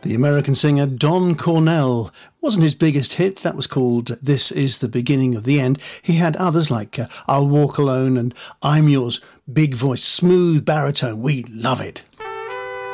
The American singer Don Cornell wasn't his biggest hit. That was called This Is the Beginning of the End. He had others like I'll Walk Alone and I'm Yours. Big voice, smooth baritone. We love it.